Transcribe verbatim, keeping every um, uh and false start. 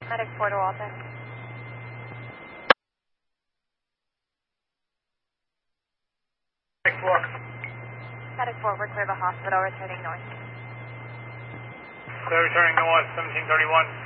Medic four to Walter. Medic four. Medic four, we're clear of the hospital, returning north. Clear returning north, seventeen thirty-one.